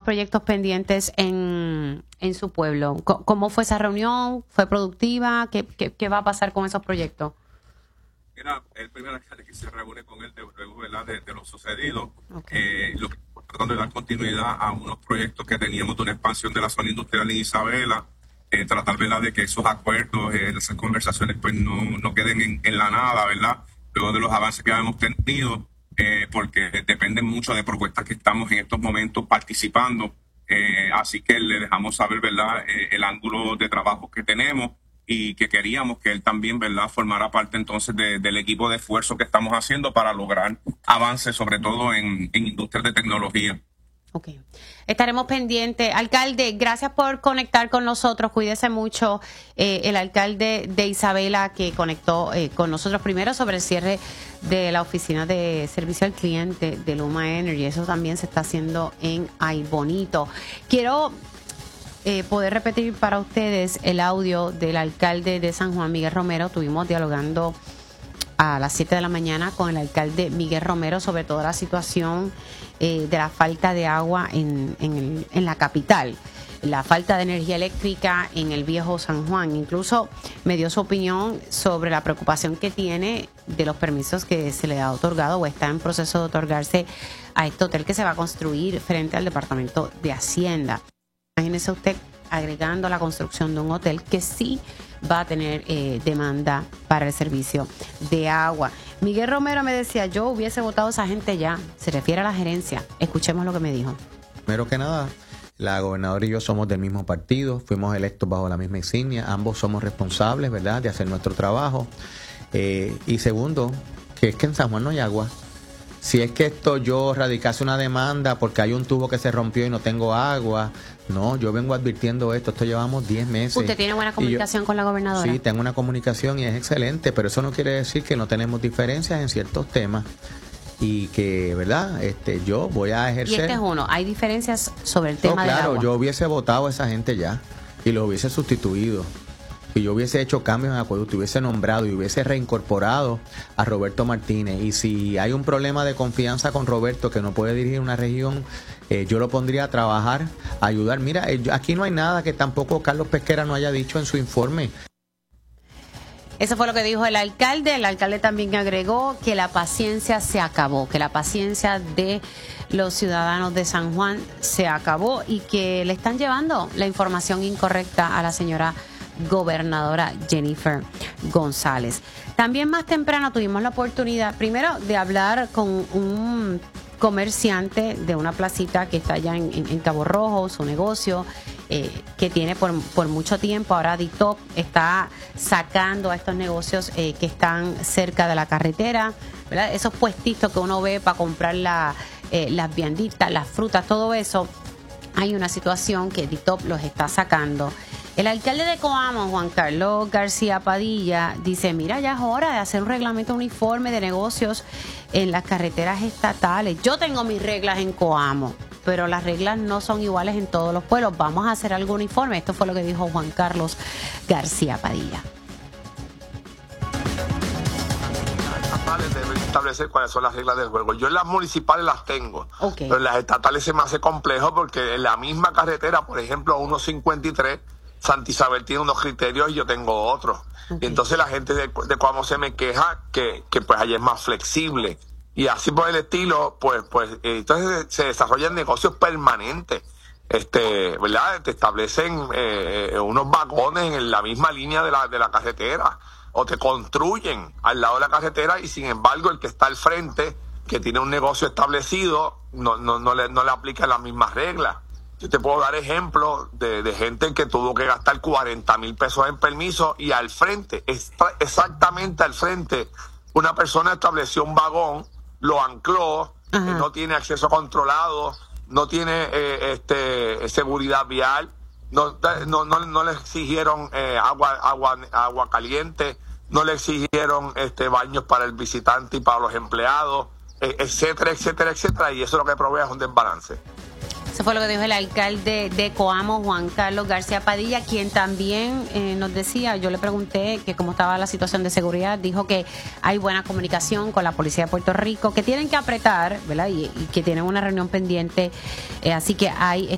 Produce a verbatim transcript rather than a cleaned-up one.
proyectos pendientes en, en su pueblo. ¿Cómo fue esa reunión? ¿Fue productiva? ¿Qué, qué, qué va a pasar con esos proyectos? Era el primer alcalde que se reúne con él de, ¿verdad? de, de lo sucedido. Okay. Eh, lo que tratando de dar continuidad a unos proyectos que teníamos de una expansión de la zona industrial en Isabela, eh, tratar ¿verdad? de que esos acuerdos, eh, esas conversaciones pues no, no queden en, en la nada, ¿verdad? Luego de los avances que hemos tenido, eh, porque dependen mucho de propuestas que estamos en estos momentos participando. Eh, así que le dejamos saber, ¿verdad?, eh, el ángulo de trabajo que tenemos y que queríamos que él también, ¿verdad?, formara parte entonces de, del equipo de esfuerzo que estamos haciendo para lograr avances, sobre todo en, en industrias de tecnología. Ok. Estaremos pendientes. Alcalde, gracias por conectar con nosotros. Cuídese mucho. Eh, el alcalde de Isabela que conectó eh, con nosotros primero sobre el cierre de la oficina de servicio al cliente de Luma Energy. Eso también se está haciendo en Ay Bonito. Quiero eh, poder repetir para ustedes el audio del alcalde de San Juan, Miguel Romero. Estuvimos dialogando a las siete de la mañana con el alcalde Miguel Romero sobre toda la situación eh, de la falta de agua en, en, el, en la capital, la falta de energía eléctrica en el viejo San Juan. Incluso me dio su opinión sobre la preocupación que tiene de los permisos que se le ha otorgado o está en proceso de otorgarse a este hotel que se va a construir frente al Departamento de Hacienda. Imagínese usted agregando la construcción de un hotel que sí va a tener eh, demanda para el servicio de agua. Miguel Romero me decía, yo hubiese votado a esa gente ya. Se refiere a la gerencia. Escuchemos lo que me dijo. Primero que nada, la gobernadora y yo somos del mismo partido, fuimos electos bajo la misma insignia, ambos somos responsables, ¿verdad?, de hacer nuestro trabajo. Eh, y segundo, que es que en San Juan no hay agua. Si es que esto yo radicase una demanda porque hay un tubo que se rompió y no tengo agua, no, yo vengo advirtiendo esto, esto llevamos diez meses. ¿Usted tiene buena comunicación yo, con la gobernadora? Sí, tengo una comunicación y es excelente, pero eso no quiere decir que no tenemos diferencias en ciertos temas y que, ¿verdad? Este, yo voy a ejercer... Y este es uno, hay diferencias sobre el tema no, del claro, agua. Claro, yo hubiese votado a esa gente ya y los hubiese sustituido. Y yo hubiese hecho cambios en acueducto, hubiese nombrado y hubiese reincorporado a Roberto Martínez. Y si hay un problema de confianza con Roberto que no puede dirigir una región, eh, yo lo pondría a trabajar, a ayudar. Mira, eh, aquí no hay nada que tampoco Carlos Pesquera no haya dicho en su informe. Eso fue lo que dijo el alcalde. El alcalde también agregó que la paciencia se acabó, que la paciencia de los ciudadanos de San Juan se acabó y que le están llevando la información incorrecta a la señora gobernadora Jennifer González. También más temprano tuvimos la oportunidad, primero, de hablar con un comerciante de una placita que está allá en, en, en Cabo Rojo, su negocio, eh, que tiene por, por mucho tiempo. Ahora D I T O P está sacando a estos negocios eh, que están cerca de la carretera, ¿verdad? Esos puestitos que uno ve para comprar la, eh, las vianditas, las frutas, todo eso. Hay una situación que D I T O P los está sacando. El alcalde de Coamo, Juan Carlos García Padilla, dice, mira, ya es hora de hacer un reglamento uniforme de negocios en las carreteras estatales. Yo tengo mis reglas en Coamo, pero las reglas no son iguales en todos los pueblos. Vamos a hacer algo uniforme. Esto fue lo que dijo Juan Carlos García Padilla. Deben establecer cuáles son las reglas del juego. Yo en las municipales las tengo, okay, pero en las estatales se me hace complejo porque en la misma carretera, por ejemplo, uno cincuenta y tres, Santa Isabel tiene unos criterios y yo tengo otros. Okay. Y entonces la gente de, de Coamo se me queja que, que pues allá es más flexible. Y así por el estilo, pues, pues eh, entonces se desarrollan negocios permanentes. Este, ¿verdad? Te establecen eh, unos vagones en la misma línea de la, de la carretera. O te construyen al lado de la carretera y sin embargo el que está al frente, que tiene un negocio establecido, no, no, no, le, no le aplica las mismas reglas. Yo te puedo dar ejemplos de, de gente que tuvo que gastar cuarenta mil pesos en permiso y al frente, exactamente al frente, una persona estableció un vagón, lo ancló, eh, no tiene acceso controlado, no tiene eh, este seguridad vial. No, no, no, no le exigieron eh, agua, agua, agua caliente, no le exigieron este baños para el visitante y para los empleados, eh, etcétera, etcétera, etcétera, y eso lo que provee es un desbalance. Eso fue lo que dijo el alcalde de Coamo, Juan Carlos García Padilla, quien también eh, nos decía, yo le pregunté que cómo estaba la situación de seguridad, dijo que hay buena comunicación con la policía de Puerto Rico, que tienen que apretar, ¿verdad? Y, y que tienen una reunión pendiente, eh, así que hay